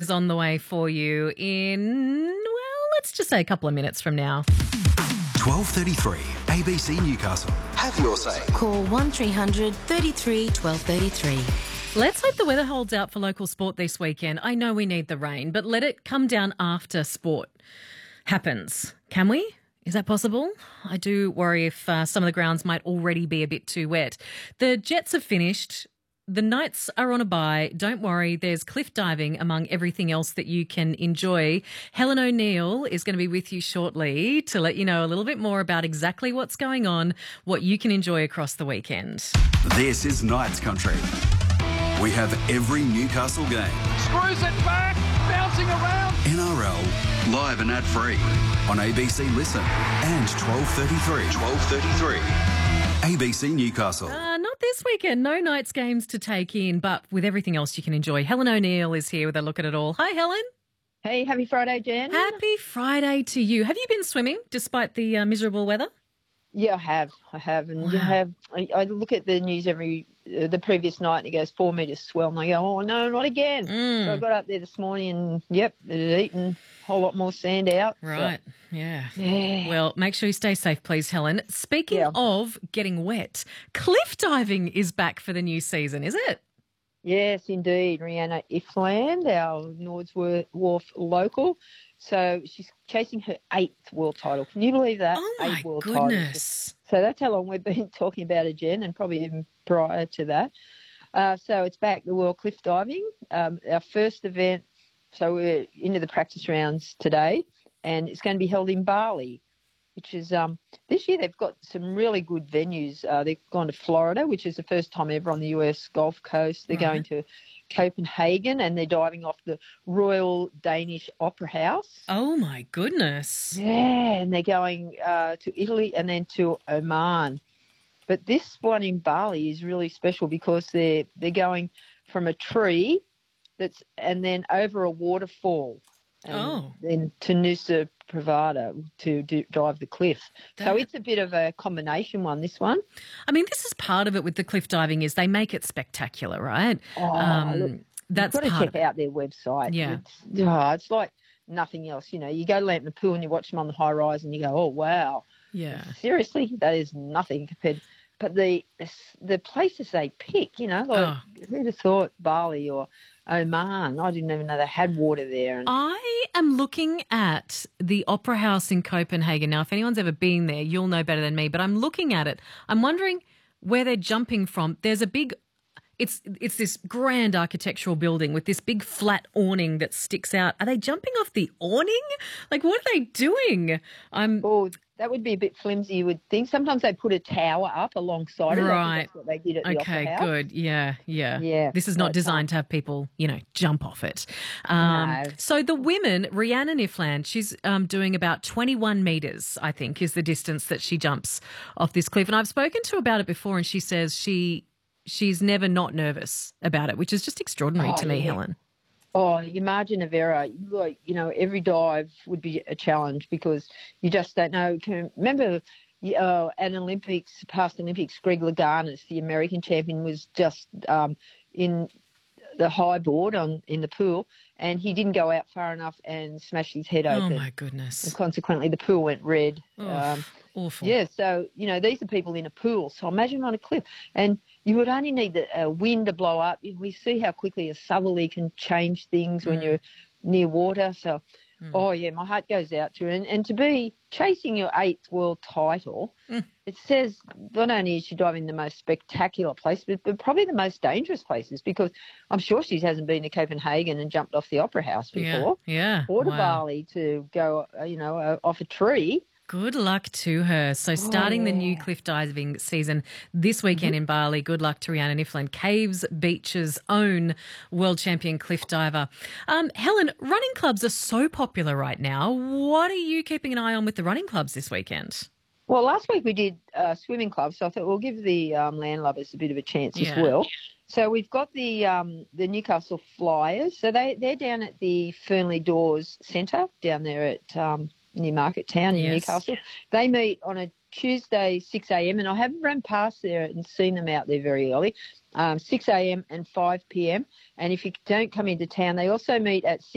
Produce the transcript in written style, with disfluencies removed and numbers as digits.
is on the way for you in, well, let's just say a couple of minutes from now. 12:33 ABC Newcastle. Have your say. Call 1300 33 1233. Let's hope the weather holds out for local sport this weekend. I know we need the rain, but let it come down after sport happens. Can we? Is that possible? I do worry if some of the grounds might already be a bit too wet. The Jets have finished. The Knights are on a bye. Don't worry, there's cliff diving among everything else that you can enjoy. Helen O'Neill is going to be with you shortly to let you know a little bit more about exactly what's going on, what you can enjoy across the weekend. This is Knights Country. We have every Newcastle game. Screws it back, bouncing around. NRL, live and ad-free on ABC Listen and 12:33 ABC Newcastle. Not this weekend. No Knights games to take in, but with everything else you can enjoy. Helen O'Neill is here with a look at it all. Hi, Helen. Hey, happy Friday, Jen. Happy Friday to you. Have you been swimming despite the miserable weather? Yeah, I have. And Wow. I look at the news the previous night and it goes 4 metres swell and I go, oh, no, not again. So I got up there this morning and, yep, it had eaten a whole lot more sand out. Right, yeah. Yeah. Well, make sure you stay safe, please, Helen. Speaking of getting wet, cliff diving is back for the new season, is it? Yes, indeed. Rihanna Ifland, our Nords Wharf local. So she's chasing her 8th world title. Can you believe that? Oh, my 8 world goodness. titles. So that's how long we've been talking about it, Jen, and probably even prior to that. So it's back, the World Cliff Diving. Our first event, so we're into the practice rounds today, and it's going to be held in Bali, which is this year they've got some really good venues. They've gone to Florida, which is the first time ever on the US Gulf Coast. They're going to Copenhagen, and they're diving off the Royal Danish Opera House. Oh, my goodness. Yeah, and they're going to Italy and then to Oman. But this one in Bali is really special because they're going from a tree and then over a waterfall. And then to Nusa Privada to dive the cliff. So it's a bit of a combination one, this one. I mean, this is part of it with the cliff diving is they make it spectacular, right? Look, that's you've got to part check of it. out their website. Yeah. It's like nothing else. You know, you go to Lambton Pool and you watch them on the high rise and you go, oh, wow. Yeah. Seriously, that is nothing compared. But the places they pick, you know, like who'd have thought Bali or Oman? I didn't even know they had water there. And I am looking at the Opera House in Copenhagen. Now, if anyone's ever been there, you'll know better than me, but I'm looking at it. I'm wondering where they're jumping from. There's a big... It's this grand architectural building with this big flat awning that sticks out. Are they jumping off the awning? Like, what are they doing? Oh, that would be a bit flimsy, you would think. Sometimes they put a tower up alongside it. Right. That's what they did at the Opera House. Good. Yeah. This is not That's designed to have people, jump off it. No. So the women, Rihanna Ifland, she's doing about 21 metres, I think, is the distance that she jumps off this cliff. And I've spoken to her about it before, and she says she's never not nervous about it, which is just extraordinary to me, Helen. Oh, you margin of error. Like, every dive would be a challenge because you just don't know. Remember past Olympics, Greg Louganis, the American champion, was just in the high board in the pool, and he didn't go out far enough and smashed his head open. Oh, my goodness. And consequently, the pool went red. Awful. Yeah, so, these are people in a pool. So imagine on a cliff. And you would only need the wind to blow up. We see how quickly a southerly can change things when you're near water. So, my heart goes out to her. And to be chasing your 8th world title, it says not only is she diving the most spectacular place, but probably the most dangerous places, because I'm sure she hasn't been to Copenhagen and jumped off the Opera House before. Yeah. Or to Wow. Bali to go, off a tree. Good luck to her. So starting the new cliff diving season this weekend in Bali, good luck to Rihanna Ifland, Caves Beach's own world champion cliff diver. Helen, running clubs are so popular right now. What are you keeping an eye on with the running clubs this weekend? Well, last week we did swimming clubs, so I thought we'll give the landlubbers a bit of a chance as well. So we've got the Newcastle Flyers. So they're down at the Fernley Doors Centre down there at near Market Town in Newcastle. They meet on a Tuesday, 6 a.m, and I haven't run past there and seen them out there very early, 6 a.m. and 5 p.m. And if you don't come into town, they also meet at 6